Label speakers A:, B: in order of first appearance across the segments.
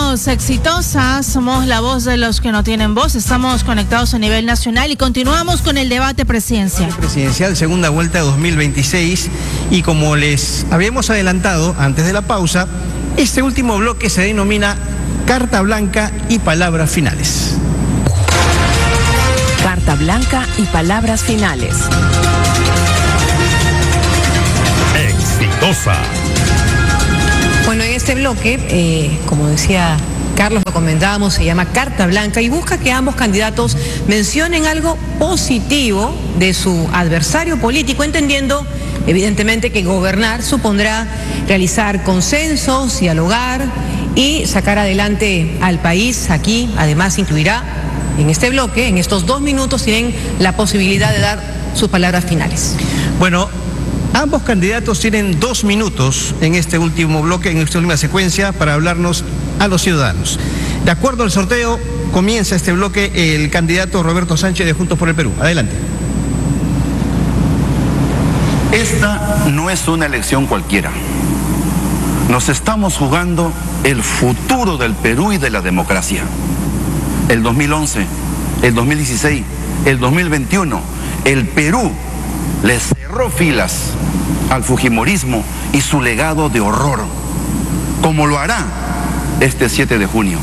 A: Somos exitosas, somos la voz de los que no tienen voz, estamos conectados a nivel nacional y continuamos con el debate presidencial.
B: Presidencial, segunda vuelta de 2026, y como les habíamos adelantado antes de la pausa, este último bloque se denomina Carta Blanca y Palabras Finales.
C: Carta Blanca y Palabras Finales.
D: Exitosa.
E: Bueno, en este bloque, como decía Carlos, lo comentábamos, se llama Carta Blanca y busca que ambos candidatos mencionen algo positivo de su adversario político, entendiendo evidentemente que gobernar supondrá realizar consensos, dialogar y sacar adelante al país. Aquí además incluirá en este bloque, en estos 2 minutos, tienen la posibilidad de dar sus palabras finales.
B: Bueno, ambos candidatos tienen 2 minutos en este último bloque, en esta última secuencia, para hablarnos a los ciudadanos. De acuerdo al sorteo, comienza este bloque el candidato Roberto Sánchez de Juntos por el Perú. Adelante.
F: Esta no es una elección cualquiera. Nos estamos jugando el futuro del Perú y de la democracia. El 2011, el 2016, el 2021, el Perú le cerró filas al fujimorismo y su legado de horror, como lo hará este 7 de junio.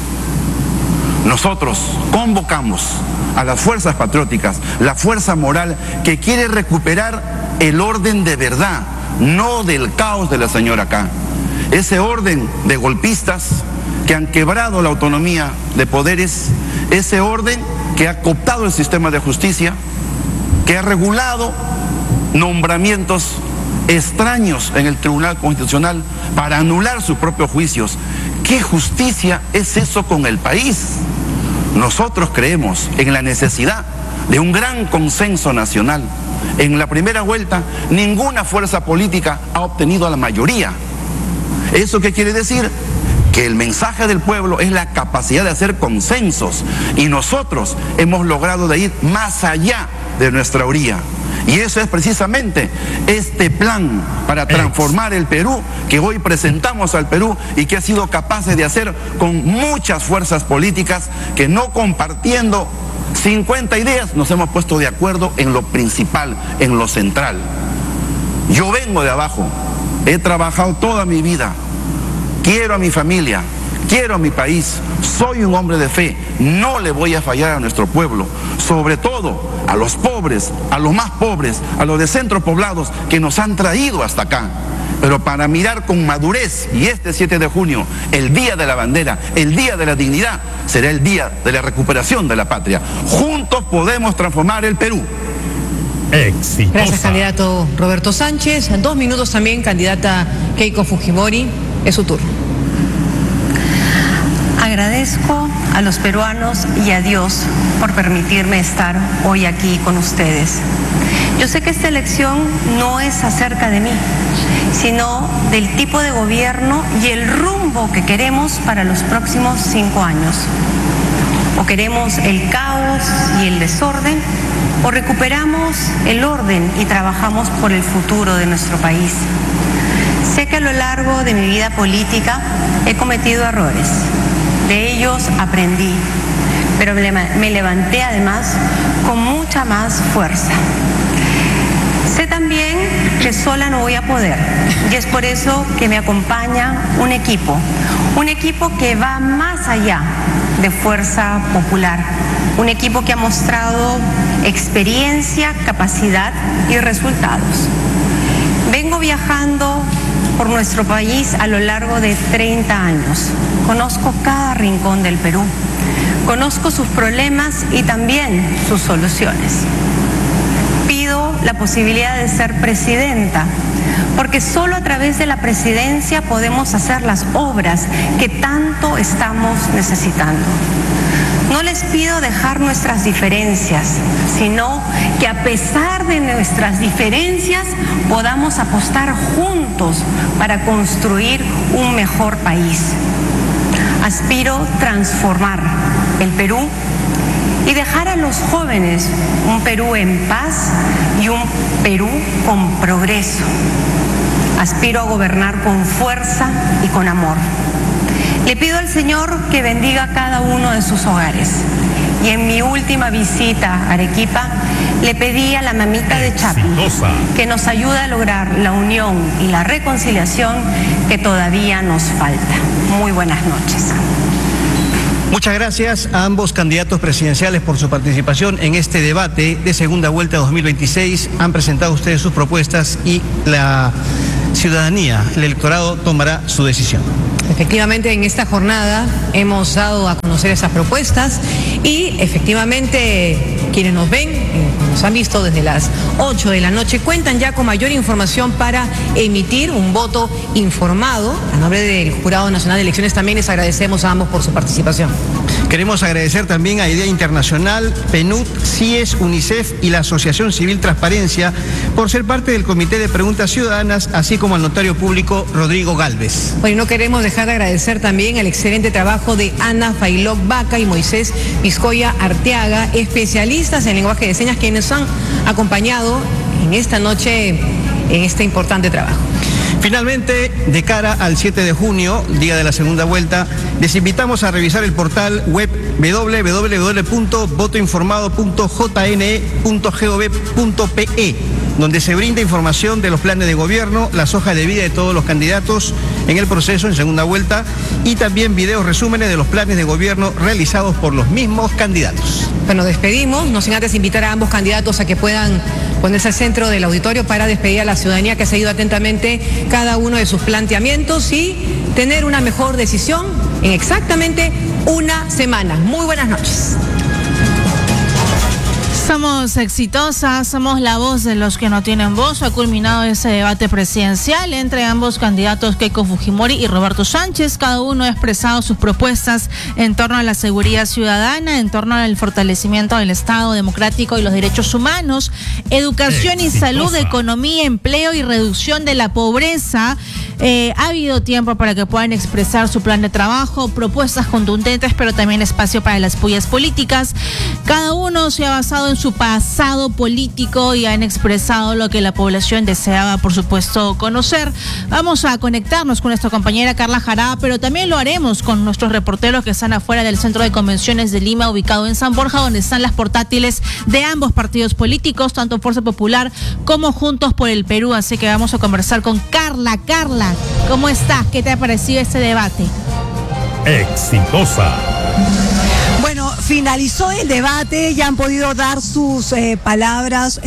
F: Nosotros convocamos a las fuerzas patrióticas, la fuerza moral que quiere recuperar el orden de verdad, no del caos de la señora K. Ese orden de golpistas que han quebrado la autonomía de poderes, ese orden que ha cooptado el sistema de justicia, que ha regulado nombramientos extraños en el Tribunal Constitucional para anular sus propios juicios. ¿Qué justicia es eso con el país? Nosotros creemos en la necesidad de un gran consenso nacional. En la primera vuelta, ninguna fuerza política ha obtenido la mayoría. ¿Eso qué quiere decir? Que el mensaje del pueblo es la capacidad de hacer consensos, y nosotros hemos logrado de ir más allá de nuestra orilla. Y eso es precisamente este plan para transformar el Perú que hoy presentamos al Perú y que ha sido capaces de hacer con muchas fuerzas políticas que, no compartiendo 50 ideas, nos hemos puesto de acuerdo en lo principal, en lo central. Yo vengo de abajo, he trabajado toda mi vida, quiero a mi familia, quiero a mi país, soy un hombre de fe, no le voy a fallar a nuestro pueblo, sobre todo a los pobres, a los más pobres, a los de centros poblados que nos han traído hasta acá. Pero para mirar con madurez, y este 7 de junio, el Día de la Bandera, el Día de la Dignidad, será el día de la recuperación de la patria. Juntos podemos transformar el Perú.
D: Exitosa.
E: Gracias, candidato Roberto Sánchez. 2 minutos también, candidata Keiko Fujimori. Es su turno.
G: Agradezco a los peruanos y a Dios por permitirme estar hoy aquí con ustedes. Yo sé que esta elección no es acerca de mí, sino del tipo de gobierno y el rumbo que queremos para los próximos 5 años. O queremos el caos y el desorden, o recuperamos el orden y trabajamos por el futuro de nuestro país. Sé que a lo largo de mi vida política he cometido errores. De ellos aprendí, pero me levanté además con mucha más fuerza. Sé también que sola no voy a poder, y es por eso que me acompaña un equipo que va más allá de fuerza popular, un equipo que ha mostrado experiencia, capacidad y resultados. Vengo viajando por nuestro país a lo largo de 30 años. Conozco cada rincón del Perú, conozco sus problemas y también sus soluciones. Pido la posibilidad de ser presidenta, porque solo a través de la presidencia podemos hacer las obras que tanto estamos necesitando. No les pido dejar nuestras diferencias, sino que a pesar de nuestras diferencias podamos apostar juntos para construir un mejor país. Aspiro transformar el Perú y dejar a los jóvenes un Perú en paz y un Perú con progreso. Aspiro a gobernar con fuerza y con amor. Le pido al Señor que bendiga cada uno de sus hogares. Y en mi última visita a Arequipa, le pedí a la mamita de Chapi que nos ayude a lograr la unión y la reconciliación que todavía nos falta. Muy buenas noches.
B: Muchas gracias a ambos candidatos presidenciales por su participación en este debate de segunda vuelta 2026. Han presentado ustedes sus propuestas y la ciudadanía, el electorado, tomará su decisión.
E: Efectivamente, en esta jornada hemos dado a conocer esas propuestas y efectivamente quienes nos ven, nos han visto desde las 8 de la noche, cuentan ya con mayor información para emitir un voto informado. A nombre del Jurado Nacional de Elecciones también les agradecemos a ambos por su participación.
B: Queremos agradecer también a Idea Internacional, PNUD, CIES, UNICEF y la Asociación Civil Transparencia por ser parte del Comité de Preguntas Ciudadanas, así como al notario público Rodrigo Galvez.
E: Bueno, no queremos dejar de agradecer también el excelente trabajo de Ana Failoc Vaca y Moisés Vizcoya Arteaga, especialistas en lenguaje de señas, quienes han acompañado en esta noche en este importante trabajo.
B: Finalmente, de cara al 7 de junio, día de la segunda vuelta, les invitamos a revisar el portal web www.votoinformado.jne.gov.pe, donde se brinda información de los planes de gobierno, las hojas de vida de todos los candidatos en el proceso en segunda vuelta y también videos resúmenes de los planes de gobierno realizados por los mismos candidatos.
E: Bueno, despedimos, no sin antes invitar a ambos candidatos a que puedan ponerse al centro del auditorio para despedir a la ciudadanía que ha seguido atentamente cada uno de sus planteamientos y tener una mejor decisión en exactamente una semana. Muy buenas noches.
A: Somos exitosas, somos la voz de los que no tienen voz. Ha culminado ese debate presidencial entre ambos candidatos, Keiko Fujimori y Roberto Sánchez. Cada uno ha expresado sus propuestas en torno a la seguridad ciudadana, en torno al fortalecimiento del Estado democrático y los derechos humanos, educación y salud, economía, empleo y reducción de la pobreza. Ha habido tiempo para que puedan expresar su plan de trabajo, propuestas contundentes, pero también espacio para las pullas políticas. Cada uno se ha basado en su pasado político y han expresado lo que la población deseaba, por supuesto, conocer. Vamos a conectarnos con nuestra compañera Carla Jará, pero también lo haremos con nuestros reporteros que están afuera del Centro de Convenciones de Lima, ubicado en San Borja, donde están las portátiles de ambos partidos políticos, tanto Fuerza Popular como Juntos por el Perú. Así que vamos a conversar con Carla. Carla, ¿cómo estás? ¿Qué te ha parecido este debate?
D: Exitosa.
H: Bueno, finalizó el debate, ya han podido dar sus palabras,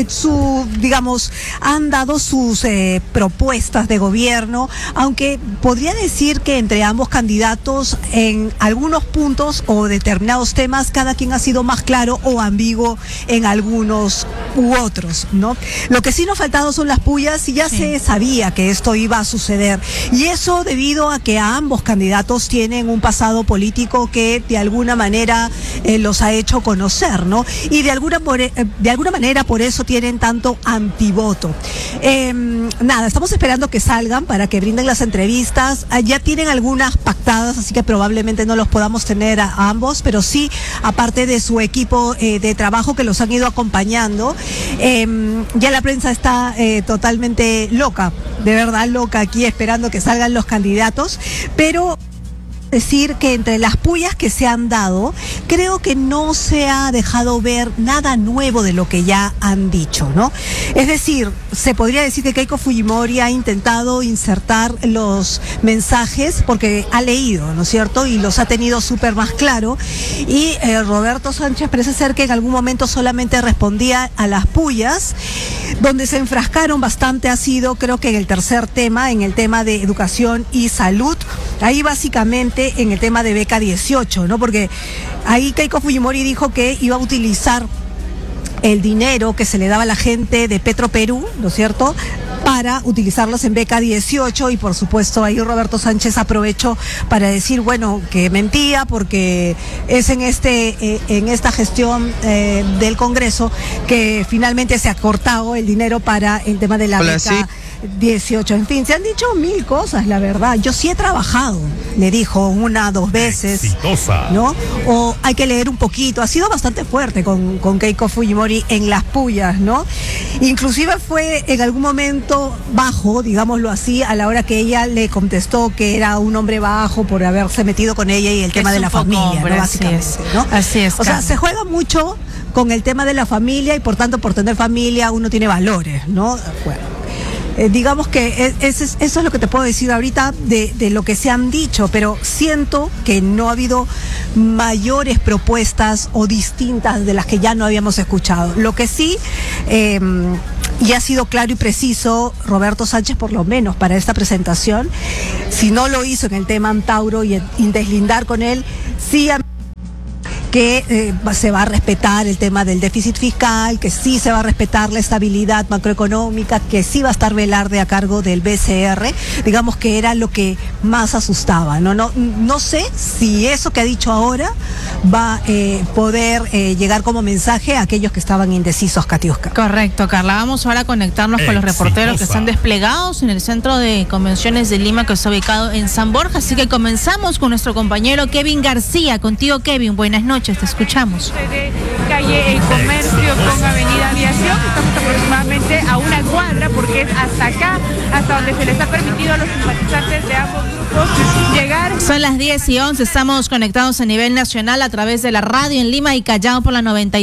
H: han dado sus propuestas de gobierno, aunque podría decir que entre ambos candidatos en algunos puntos o determinados temas cada quien ha sido más claro o ambiguo en algunos u otros, ¿no? Lo que sí nos ha faltado son las pullas y ya se sabía que esto iba a suceder, y eso debido a que ambos candidatos tienen un pasado político que de alguna manera los ha hecho conocer, ¿no? Y de alguna manera por eso tienen tanto antivoto. Estamos esperando que salgan para que brinden las entrevistas. Ya tienen algunas pactadas, así que probablemente no los podamos tener a ambos, pero sí, aparte de su equipo de trabajo que los han ido acompañando, ya la prensa está totalmente loca, de verdad loca aquí, esperando que salgan los candidatos, pero decir que entre las pullas que se han dado, creo que no se ha dejado ver nada nuevo de lo que ya han dicho, ¿no? Es decir, se podría decir que Keiko Fujimori ha intentado insertar los mensajes porque ha leído, ¿no es cierto? Y los ha tenido súper más claro. Y Roberto Sánchez parece ser que en algún momento solamente respondía a las pullas. Donde se enfrascaron bastante ha sido, creo que en el tercer tema, en el tema de educación y salud. Ahí básicamente en el tema de beca 18, ¿no? Porque ahí Keiko Fujimori dijo que iba a utilizar el dinero que se le daba a la gente de Petroperú, ¿no es cierto?, para utilizarlos en beca 18, y por supuesto ahí Roberto Sánchez aprovechó para decir, bueno, que mentía porque es en esta gestión del Congreso que finalmente se ha cortado el dinero para el tema de la beca 18. En fin, se han dicho mil cosas, la verdad. Yo sí he trabajado, le dijo 1, 2 veces.
D: Exitosa.
H: ¿No? O hay que leer un poquito. Ha sido bastante fuerte con Keiko Fujimori en las pullas, ¿no? Inclusive fue en algún momento bajo, digámoslo así, a la hora que ella le contestó que era un hombre bajo por haberse metido con ella y el tema de la familia, hombre, ¿no? Básicamente, ¿no?
A: Así es.
H: O sea, se juega mucho con el tema de la familia y por tanto por tener familia uno tiene valores, ¿no? Bueno, digamos que eso es lo que te puedo decir ahorita de lo que se han dicho, pero siento que no ha habido mayores propuestas o distintas de las que ya no habíamos escuchado. Lo que sí, y ha sido claro y preciso Roberto Sánchez, por lo menos para esta presentación, si no lo hizo en el tema Antauro y en deslindar con él, sí que se va a respetar el tema del déficit fiscal, que sí se va a respetar la estabilidad macroeconómica, que sí va a estar Velarde a cargo del BCR, digamos que era lo que más asustaba, ¿no? No sé si eso que ha dicho ahora va a poder llegar como mensaje a aquellos que estaban indecisos, Katiuska.
A: Correcto, Carla. Vamos ahora a conectarnos con los reporteros que están desplegados en el Centro de Convenciones de Lima, que está ubicado en San Borja, así que comenzamos con nuestro compañero Kevin García. Contigo, Kevin, buenas noches. Te escuchamos.
I: De calle El Comercio con Avenida Aviación, estamos aproximadamente a una cuadra porque es hasta acá, hasta donde se les ha permitido a los simpatizantes de ambos grupos llegar.
A: Son las 10:11, estamos conectados a nivel nacional a través de la radio en Lima y Callao por la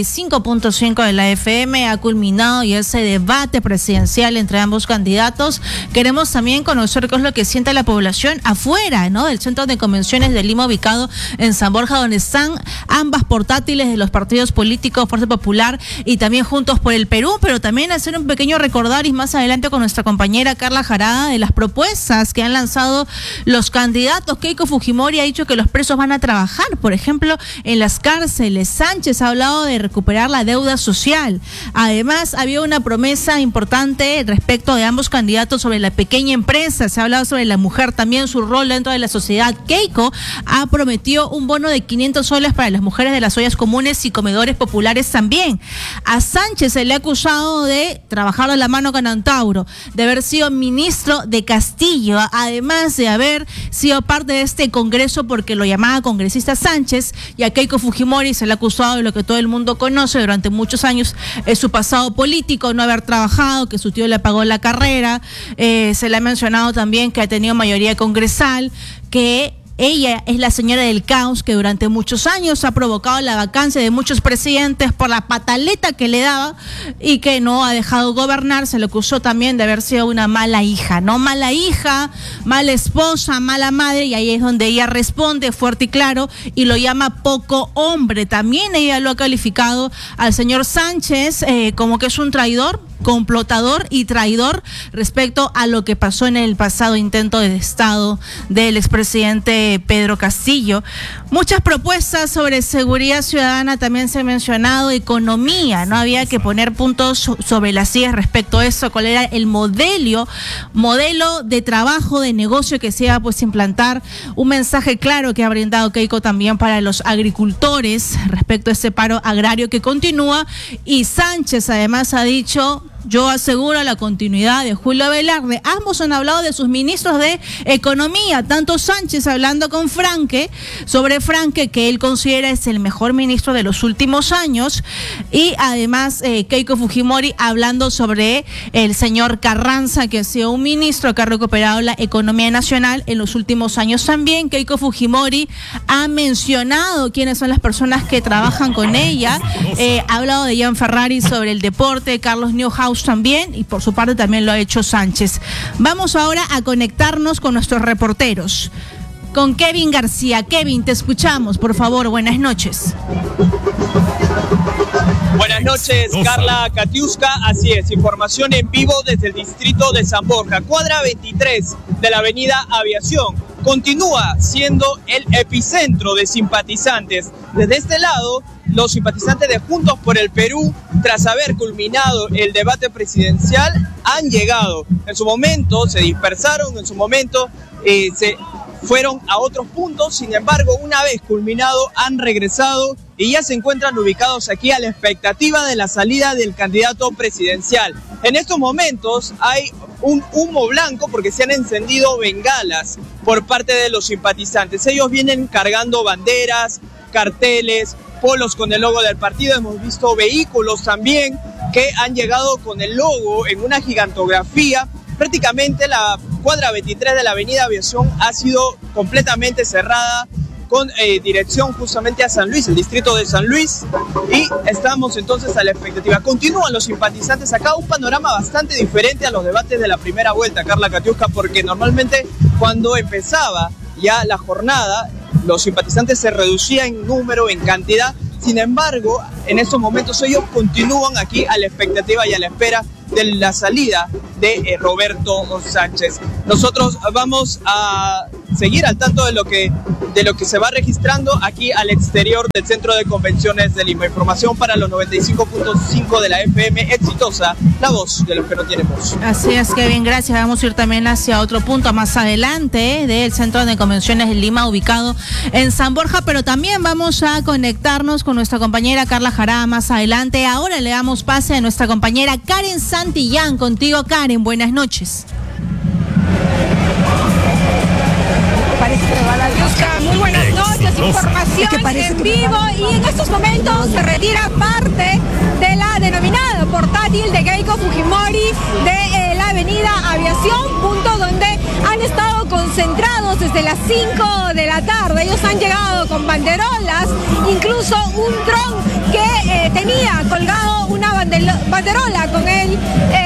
A: 95.5 de la FM. Ha culminado y ese debate presidencial entre ambos candidatos. Queremos también conocer qué es lo que siente la población afuera, ¿no?, del Centro de Convenciones de Lima, ubicado en San Borja, donde están ambas portátiles de los partidos políticos, Fuerza Popular y también Juntos por el Perú, pero también hacer un pequeño recordar y más adelante con nuestra compañera Carla Jarada de las propuestas que han lanzado los candidatos. Keiko Fujimori ha dicho que los presos van a trabajar, por ejemplo, en las cárceles. Sánchez ha hablado de recuperar la deuda social. Además, había una promesa importante respecto de ambos candidatos sobre la pequeña empresa. Se ha hablado sobre la mujer, también su rol dentro de la sociedad. Keiko ha prometido un bono de 500 soles para las mujeres de las ollas comunes y comedores populares también. A Sánchez se le ha acusado de trabajar de la mano con Antauro, de haber sido ministro de Castillo, además de haber sido parte de este congreso porque lo llamaba congresista Sánchez, y a Keiko Fujimori se le ha acusado de lo que todo el mundo conoce durante muchos años, su pasado político, no haber trabajado, que su tío le pagó la carrera, se le ha mencionado también que ha tenido mayoría congresal, que ella es la señora del caos que durante muchos años ha provocado la vacancia de muchos presidentes por la pataleta que le daba y que no ha dejado gobernar. Se le acusó también de haber sido una mala hija, ¿no? Mala hija, mala esposa, mala madre, y ahí es donde ella responde fuerte y claro y lo llama poco hombre. También ella lo ha calificado al señor Sánchez como que es un traidor, complotador y traidor respecto a lo que pasó en el pasado intento de Estado del expresidente Pedro Castillo. Muchas propuestas sobre seguridad ciudadana también se han mencionado, economía, ¿no? Había que poner puntos sobre las sillas respecto a eso, cuál era el modelo de trabajo, de negocio que se iba pues implantar. Un mensaje claro que ha brindado Keiko también para los agricultores respecto a ese paro agrario que continúa, y Sánchez además ha dicho: yo aseguro la continuidad de Julio Velarde. Ambos han hablado de sus ministros de Economía, tanto Sánchez hablando con Franque, sobre Franque, que él considera es el mejor ministro de los últimos años, y además Keiko Fujimori hablando sobre el señor Carranza, que ha sido un ministro que ha recuperado la economía nacional en los últimos años también. Keiko Fujimori ha mencionado quiénes son las personas que trabajan con ella, ha hablado de Jan Ferrari sobre el deporte, Carlos Newhouse también, y por su parte también lo ha hecho Sánchez. Vamos ahora a conectarnos con nuestros reporteros, con Kevin García. Kevin, te escuchamos, por favor, buenas noches.
J: Buenas noches, Carla, Katiuska. Así es, información en vivo desde el distrito de San Borja, cuadra 23 de la avenida Aviación. Continúa siendo el epicentro de simpatizantes. Desde este lado, los simpatizantes de Juntos por el Perú, tras haber culminado el debate presidencial, han llegado. En su momento se dispersaron, en su momento se fueron a otros puntos. Sin embargo, una vez culminado, han regresado y ya se encuentran ubicados aquí a la expectativa de la salida del candidato presidencial. En estos momentos hay un humo blanco porque se han encendido bengalas por parte de los simpatizantes. Ellos vienen cargando banderas, carteles, polos con el logo del partido. Hemos visto vehículos también que han llegado con el logo en una gigantografía. Prácticamente la cuadra 23 de la avenida Aviación ha sido completamente cerrada con dirección justamente a San Luis, el distrito de San Luis, y estamos entonces a la expectativa. Continúan los simpatizantes acá, un panorama bastante diferente a los debates de la primera vuelta, Carla Katiuska, porque normalmente cuando empezaba ya la jornada, los simpatizantes se reducían en número, en cantidad. Sin embargo, en estos momentos ellos continúan aquí a la expectativa y a la espera de la salida de Roberto Sánchez. Nosotros vamos a seguir al tanto de lo que se va registrando aquí al exterior del Centro de Convenciones de Lima. Información para los 95.5 de la FM Exitosa, la voz de los que no tienen voz.
A: Así es, Kevin, gracias. Vamos a ir también hacia otro punto más adelante del Centro de Convenciones de Lima, ubicado en San Borja, pero también vamos a conectarnos con nuestra compañera Carla Jará más adelante. Ahora le damos pase a nuestra compañera Karen Santillán. Contigo, Karen, buenas noches.
K: Muy buenas noches, información en vivo, y en estos momentos se retira parte de la denominada portátil de Keiko Fujimori de la avenida Aviación, punto donde han estado concentrados desde las 5 de la tarde. Ellos han llegado con banderolas, incluso un dron que tenía colgado una banderola con el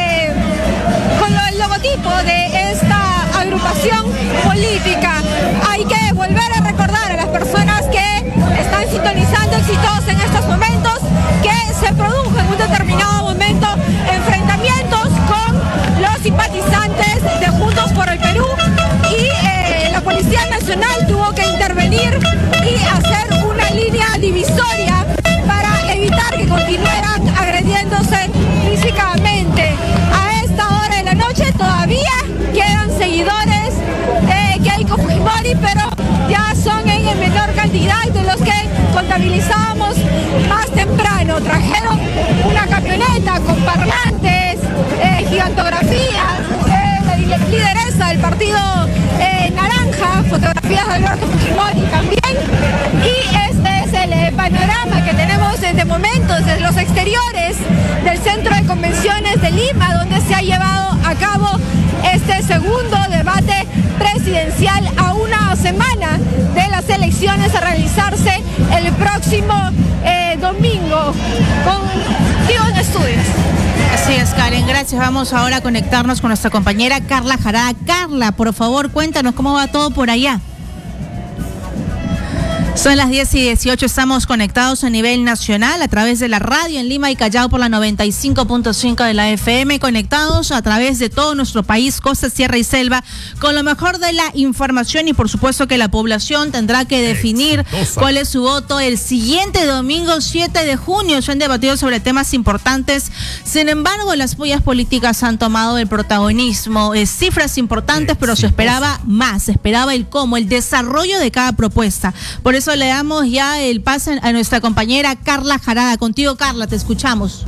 K: logotipo de esta agrupación política. Hay que volver a recordar a las personas que están sintonizando Exitosa en estos momentos que se produjo en un determinado momento enfrentamientos con los simpatizantes de Juntos por el Perú, y la Policía Nacional tuvo que intervenir y hacer una línea divisoria para evitar que continuaran agrediéndose físicamente. A esta hora de la noche todavía quedan seguidores de Keiko Fujimori, pero ya son en menor cantidad de los que contabilizábamos más temprano. Trajeron una camioneta con parlantes, gigantografías, la lideresa del partido naranja, fotografías de Alberto Fujimori también, y este es el panorama que tenemos de momento desde los exteriores del Centro de Convenciones de Lima, donde se ha llevado a cabo este segundo debate presidencial a una semana de las elecciones a realizarse el próximo domingo. Contigo en estudios.
A: Así es, Karen, gracias. Vamos ahora a conectarnos con nuestra compañera Carla Jará. Carla, por favor, cuéntanos cómo va todo por allá. Son las 10:18, estamos conectados a nivel nacional a través de la radio en Lima y Callao por la 95.5 de la FM, conectados a través de todo nuestro país, costa, sierra y selva, con lo mejor de la información, y por supuesto que la población tendrá que definir cuál es su voto el siguiente domingo 7 de junio. Se han debatido sobre temas importantes, sin embargo las pullas políticas han tomado el protagonismo, cifras importantes, pero se esperaba más, se esperaba el cómo, el desarrollo de cada propuesta. Por eso le damos ya el pase a nuestra compañera Carla Jará. Contigo, Carla, te escuchamos.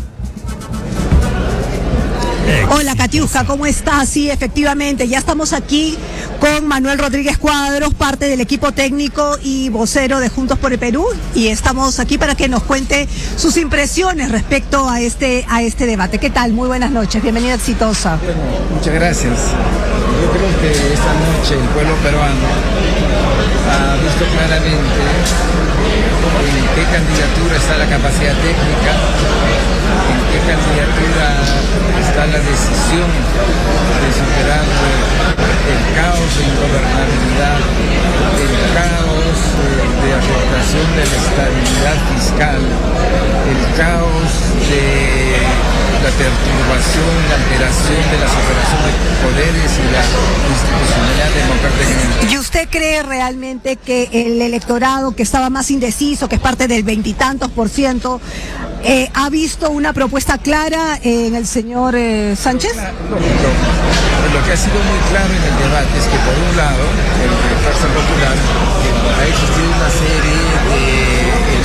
H: Hola, Katiuska, ¿cómo estás? Sí, efectivamente, ya estamos aquí con Manuel Rodríguez Cuadros, parte del equipo técnico y vocero de Juntos por el Perú, y estamos aquí para que nos cuente sus impresiones respecto a este debate. ¿Qué tal? Muy buenas noches, bienvenida a Exitosa.
L: Bueno, muchas gracias. Yo creo que esta noche el pueblo peruano ha visto claramente en qué candidatura está la capacidad técnica, en qué candidatura está la decisión de superar el caos de ingobernabilidad, el caos de afectación de la estabilidad fiscal, el caos de la perturbación, la alteración de la separación de poderes y la institucionalidad democrática.
H: ¿Y usted cree realmente que el electorado que estaba más indeciso, que es parte del 20 y tantos %, ha visto una propuesta clara en el señor Sánchez?
L: Lo que ha sido muy claro en el debate es que, por un lado, el Fuerza Popular ha existido una serie de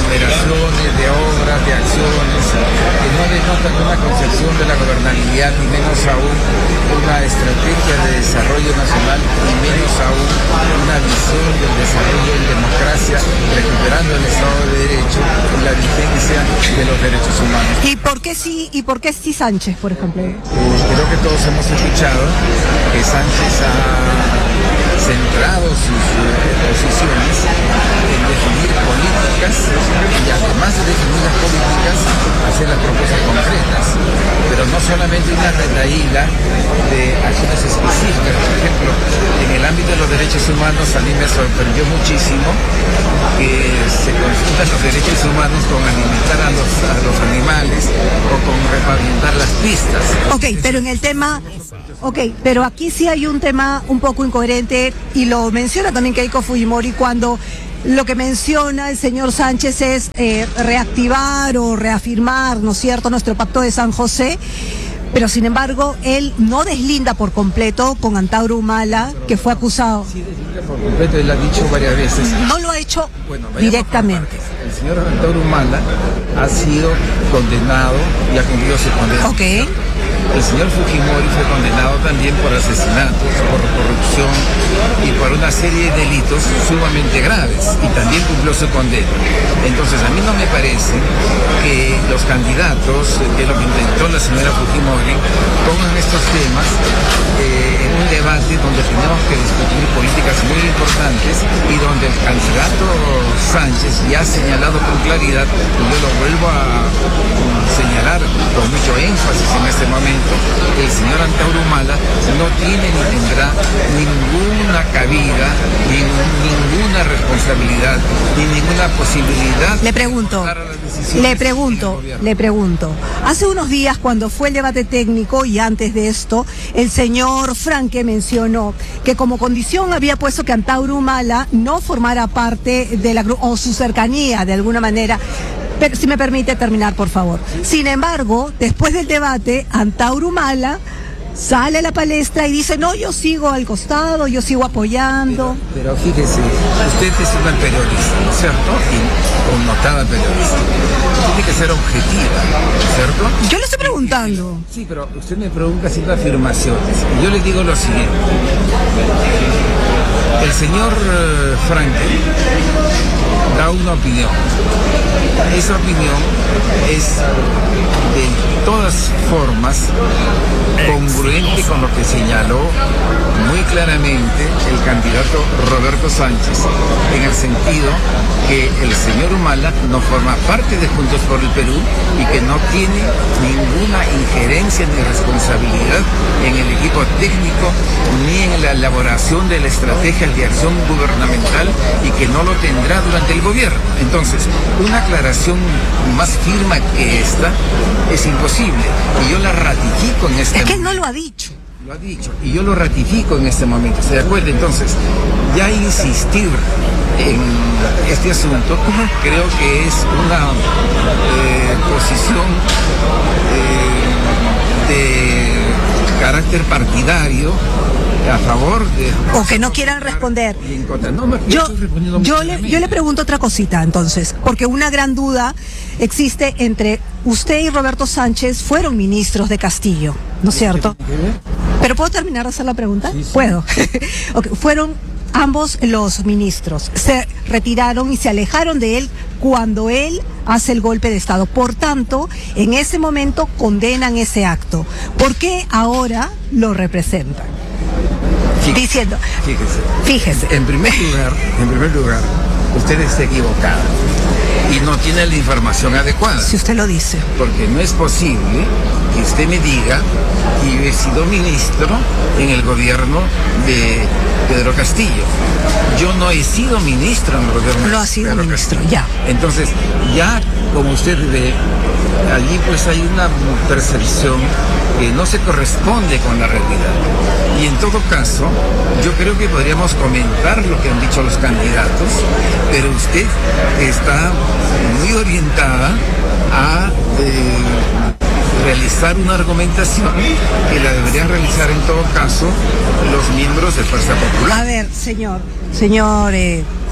L: enumeraciones de obras, de acciones, que no denotan una concepción de la gobernabilidad, ni menos aún una estrategia de desarrollo nacional, ni menos aún una visión del desarrollo en democracia, recuperando el Estado de Derecho y la vigencia de los derechos humanos.
H: ¿Y por qué sí Sánchez, por ejemplo?
L: Creo que todos hemos escuchado que Sánchez ha centrado sus posiciones en definir políticas y además de definir las políticas, hacer las propuestas concretas, pero no solamente una retaíla de acciones específicas. Por ejemplo, en el ámbito de los derechos humanos a mí me sorprendió muchísimo que se confundan los derechos humanos con alimentar a los animales o con repavimentar las pistas.
H: Pero aquí sí hay un tema un poco incoherente y lo menciona también Keiko Fujimori cuando lo que menciona el señor Sánchez es reactivar o reafirmar, ¿no es cierto?, nuestro pacto de San José, pero sin embargo él no deslinda por completo con Antauro Humala, que fue acusado.
L: Sí, deslinda por completo, él lo ha dicho varias veces.
H: No lo ha hecho directamente.
L: El señor Antauro Humala ha sido condenado y ha cumplido su condena.
H: Ok.
L: El señor Fujimori fue condenado también por asesinatos, por corrupción y por una serie de delitos sumamente graves y también cumplió su condena. Entonces a mí no me parece que los candidatos, que es lo que intentó la señora Fujimori, pongan estos temas en un debate donde tenemos que discutir políticas muy importantes y donde el candidato Sánchez ya ha señalado con claridad, y yo lo vuelvo a señalar con mucho énfasis en este momento, el señor Antauro Humala no tiene ni tendrá ninguna cabida, ninguna responsabilidad, ni ninguna posibilidad.
H: Le pregunto. Hace unos días, cuando fue el debate técnico y antes de esto, el señor Franque mencionó que como condición había puesto que Antauro Humala no formara parte de la o su cercanía de alguna manera. Pero si me permite terminar, por favor. Sin embargo, después del debate, Antauro Humala sale a la palestra y dice, no, yo sigo al costado, yo sigo apoyando.
L: Pero fíjese, usted es una periodista, ¿cierto? Y connotada periodista. Tiene que ser objetiva, ¿cierto?
H: Yo le estoy preguntando.
L: Sí, pero usted me pregunta haciendo afirmaciones. Y yo le digo lo siguiente. El señor Franke da una opinión. Esa opinión es de todas formas congruente con lo que señaló muy claramente el candidato Roberto Sánchez, en el sentido que el señor Humala no forma parte de Juntos por el Perú y que no tiene ninguna injerencia ni responsabilidad en el equipo técnico ni en la elaboración de la estrategia de acción gubernamental y que no lo tendrá durante el gobierno. Entonces, una aclaración más firme que esta es imposible y yo la ratifico en este momento.
H: Es que él no lo ha dicho.
L: Lo ha dicho y yo lo ratifico en este momento. ¿Se de acuerdo? Entonces, ya insistir en este asunto creo que es una posición de carácter partidario a favor de...
H: O que no quieran responder. Yo le pregunto otra cosita entonces, porque una gran duda existe entre usted y Roberto Sánchez fueron ministros de Castillo, ¿no es cierto? ¿Pero puedo terminar de hacer la pregunta? Sí. ¿Puedo? Okay. Fueron ambos los ministros, se retiraron y se alejaron de él cuando él hace el golpe de Estado. Por tanto, en ese momento condenan ese acto. ¿Por qué ahora lo representan? Diciendo, fíjese.
L: En primer lugar, usted está equivocado y no tiene la información adecuada.
H: Si usted lo dice.
L: Porque no es posible que usted me diga que yo he sido ministro en el gobierno de Pedro Castillo. Yo no he sido ministro en el gobierno.
H: Lo ha sido Pedro ministro, Castillo. Ya.
L: Entonces, ya como usted ve, allí pues hay una percepción que no se corresponde con la realidad. Y en todo caso, yo creo que podríamos comentar lo que han dicho los candidatos, pero usted está muy orientada a realizar una argumentación que la deberían realizar en todo caso los miembros de Fuerza Popular.
H: A ver, señor,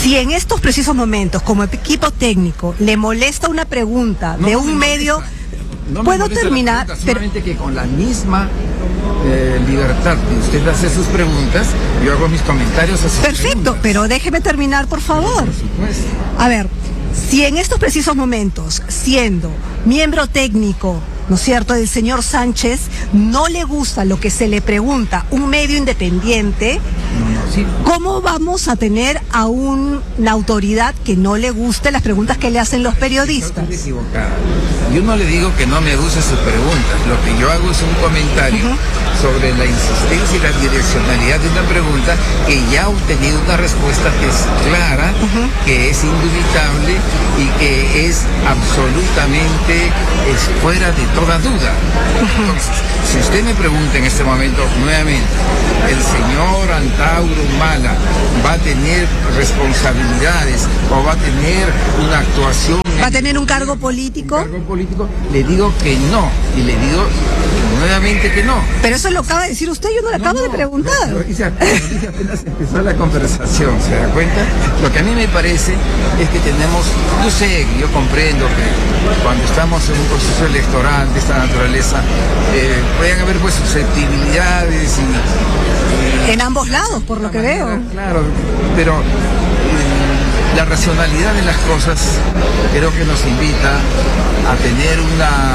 H: Si en estos precisos momentos, como equipo técnico, le molesta una pregunta de un medio, puedo terminar.
L: Solamente que con la misma libertad que usted hace sus preguntas, yo hago mis comentarios a sus
H: Perfecto, pero déjeme terminar, por favor.
L: Por supuesto.
H: A ver, si en estos precisos momentos, siendo miembro técnico, ¿no es cierto?, del señor Sánchez, no le gusta lo que se le pregunta un medio independiente, ¿cómo vamos a tener a una autoridad que no le guste las preguntas que le hacen los periodistas?
L: Estoy equivocada. Yo no le digo que no me use sus preguntas. Lo que yo hago es un comentario sobre la insistencia y la direccionalidad de una pregunta que ya ha obtenido una respuesta que es clara, que es indubitable y que es absolutamente fuera de toda duda. Entonces, si usted me pregunta en este momento nuevamente, ¿el señor Antauro Humala va a tener responsabilidades o va a tener una actuación?
H: ¿Va a tener un cargo político?
L: ¿Un cargo político? Le digo que no, y le digo nuevamente que no.
H: Pero eso lo acaba de decir usted, yo no le acabo de preguntar.
L: Lo dije apenas empezó la conversación, ¿se da cuenta? Lo que a mí me parece es que tenemos, yo comprendo que cuando estamos en un proceso electoral de esta naturaleza, pueden haber pues susceptibilidades y
H: en ambos lados, por lo que veo.
L: Claro, pero la racionalidad de las cosas creo que nos invita a tener una